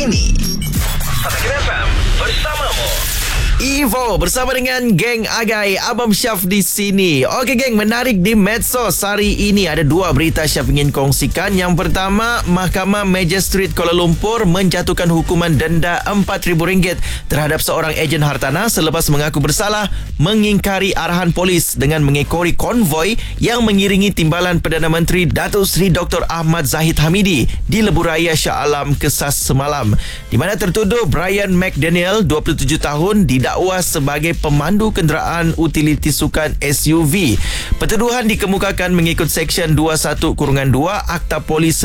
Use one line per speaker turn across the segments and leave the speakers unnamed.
ini. Pagi FM bersamamu.
Evo bersama dengan geng Agai, Abang Syaf di sini. Okey geng, menarik di medsos hari ini ada dua berita Syaf ingin kongsikan. Yang pertama, Mahkamah Magistrate Kuala Lumpur menjatuhkan hukuman denda RM4,000 terhadap seorang ejen hartanah selepas mengaku bersalah mengingkari arahan polis dengan mengekori konvoi yang mengiringi timbalan Perdana Menteri Datuk Seri Dr. Ahmad Zahid Hamidi di Lebuhraya Shah Alam Kesas semalam, di mana tertuduh Brian McDaniel 27 tahun didakwa sebagai pemandu kenderaan utiliti sukan SUV. Pertuduhan dikemukakan mengikut Seksyen 21-2 Akta Polis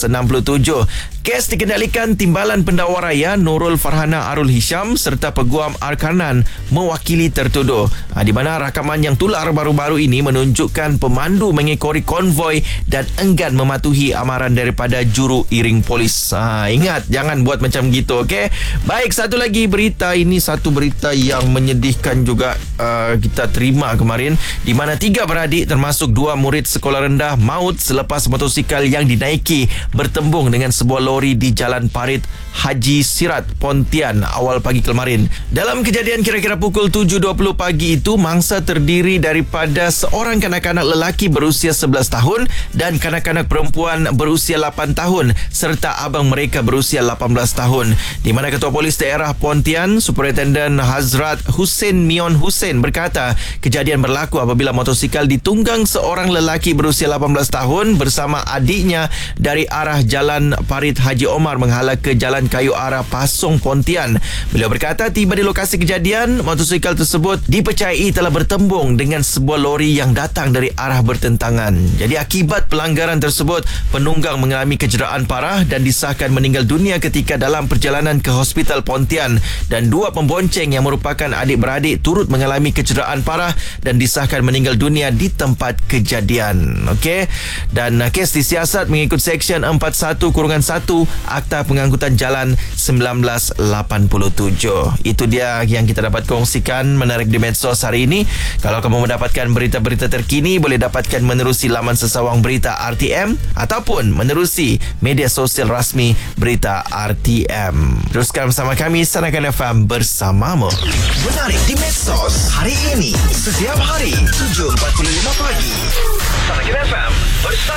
1967. Kes dikendalikan Timbalan Pendakwa Raya Nurul Farhana Arul Hisham serta Peguam Arkanan mewakili tertuduh. Di mana rakaman yang tular baru-baru ini menunjukkan pemandu mengekori konvoi dan enggan mematuhi amaran daripada juru iring polis. Ingat, jangan buat macam gitu, okey? Baik, satu lagi berita ini, satu berita yang menyedihkan juga kita terima kemarin, di mana 3 beradik termasuk 2 murid sekolah rendah maut selepas motosikal yang dinaiki bertembung dengan sebuah lori di Jalan Parit Haji Sirat, Pontian awal pagi kemarin. Dalam kejadian kira-kira pukul 7.20 pagi itu, mangsa terdiri daripada seorang kanak-kanak lelaki berusia 11 tahun dan kanak-kanak perempuan berusia 8 tahun serta abang mereka berusia 18 tahun, di mana Ketua Polis Daerah Pontian Superintendent Hazrat Hussein Mion Hussein berkata kejadian berlaku apabila motosikal ditunggang seorang lelaki berusia 18 tahun bersama adiknya dari arah Jalan Parit Haji Omar menghala ke Jalan Kayu Arah Pasong Pontian. Beliau berkata tiba di lokasi kejadian, motosikal tersebut dipercayai telah bertembung dengan sebuah lori yang datang dari arah bertentangan. Jadi akibat pelanggaran tersebut, penunggang mengalami kecederaan parah dan disahkan meninggal dunia ketika dalam perjalanan ke Hospital Pontian, dan 2 pembonceng yang merupakan adik-beradik turut mengalami kecederaan parah dan disahkan meninggal dunia di tempat kejadian. Okey, dan kes disiasat mengikut Seksyen 41-1 Akta Pengangkutan Jalan 1987. Itu dia yang kita dapat kongsikan menarik di medsos hari ini. Kalau kamu mendapatkan berita-berita terkini, boleh dapatkan menerusi laman sesawang berita RTM ataupun menerusi media sosial rasmi berita RTM. Teruskan bersama kami, Sanakan FM bersamamu.
Menarik di medsos hari ini, setiap hari 7.45 pagi. Pagi FM bersama